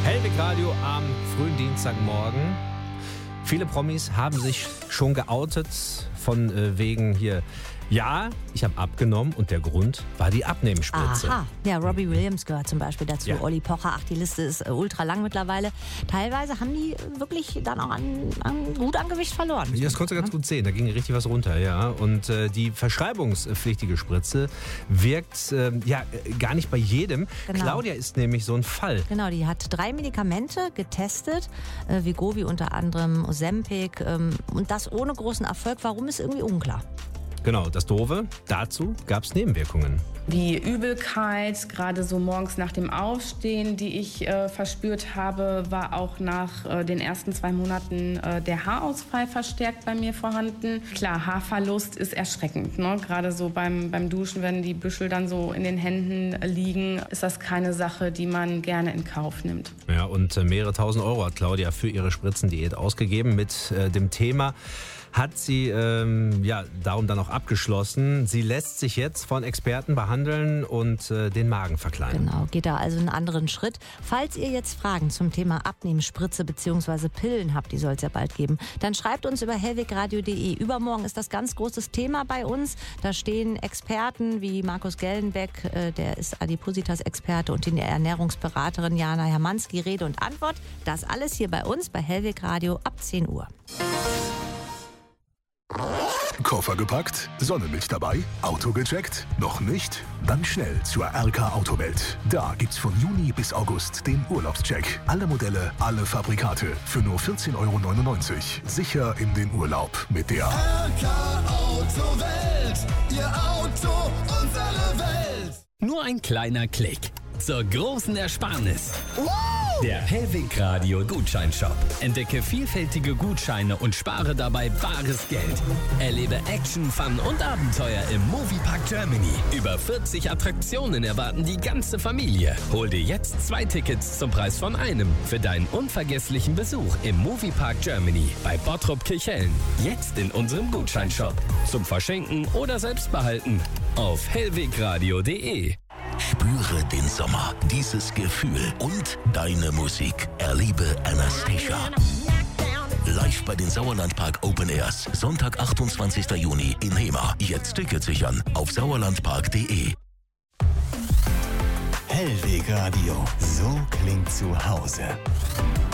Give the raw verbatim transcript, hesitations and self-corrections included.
Hellwig Radio am frühen Dienstagmorgen. Viele Promis haben sich schon geoutet von äh, wegen hier, ja, ich habe abgenommen und der Grund war die Abnehmspritze. Aha, ja, Robbie Williams gehört zum Beispiel dazu, Ja. Olli Pocher, ach, die Liste ist äh, ultra lang mittlerweile. Teilweise haben die wirklich dann auch an, an, gut an Gewicht verloren. Ja, das konntest du ganz gut sehen, da ging richtig was runter, ja. Und äh, die verschreibungspflichtige Spritze wirkt äh, ja gar nicht bei jedem. Genau. Claudia ist nämlich so ein Fall. Genau, die hat drei Medikamente getestet, äh, Wegovy unter anderem, Ozempic, ähm, und das ohne großen Erfolg. Warum, ist irgendwie unklar. Genau, das Doofe, dazu gab es Nebenwirkungen. Wie Übelkeit, gerade so morgens nach dem Aufstehen, die ich äh, verspürt habe, war auch nach äh, den ersten zwei Monaten äh, der Haarausfall verstärkt bei mir vorhanden. Klar, Haarverlust ist erschreckend, ne? Gerade so beim, beim Duschen, wenn die Büschel dann so in den Händen liegen, ist das keine Sache, die man gerne in Kauf nimmt. Ja, und äh, mehrere tausend Euro hat Claudia für ihre Spritzendiät ausgegeben. Mit äh, dem Thema hat sie ähm, ja, darum dann auch abgeschlossen. Sie lässt sich jetzt von Experten behandeln und äh, den Magen verkleinern. Genau, geht da also einen anderen Schritt. Falls ihr jetzt Fragen zum Thema Abnehmspritze bzw. Pillen habt, die soll es ja bald geben, dann schreibt uns über hellwegradio punkt de. Übermorgen ist das ganz großes Thema bei uns. Da stehen Experten wie Markus Gellenbeck, äh, der ist Adipositas-Experte, und die Ernährungsberaterin Jana Hermanski, Rede und Antwort. Das alles hier bei uns bei Hellwig Radio ab zehn Uhr. Koffer gepackt? Sonnenmilch dabei? Auto gecheckt? Noch nicht? Dann schnell zur R K Autowelt. Da gibt's von Juni bis August den Urlaubscheck. Alle Modelle, alle Fabrikate für nur vierzehn Euro neunundneunzig. Sicher in den Urlaub mit der R K Autowelt. Ihr Auto, unsere Welt. Nur ein kleiner Klick zur großen Ersparnis. Der Hellwig Radio Gutscheinshop. Entdecke vielfältige Gutscheine und spare dabei bares Geld. Erlebe Action, Fun und Abenteuer im Moviepark Germany. Über vierzig Attraktionen erwarten die ganze Familie. Hol dir jetzt zwei Tickets zum Preis von einem für deinen unvergesslichen Besuch im Moviepark Germany bei Bottrop Kirchhellen. Jetzt in unserem Gutscheinshop. Zum Verschenken oder selbst behalten. Auf hellwegradio punkt de. Spüre den Sommer, dieses Gefühl und deine Musik. Erlebe Anastacia. Live bei den Sauerlandpark Open Airs. Sonntag, achtundzwanzigster Juni in Hema. Jetzt Tickets sichern auf sauerlandpark punkt de. Hellwig Radio. So klingt zu Hause.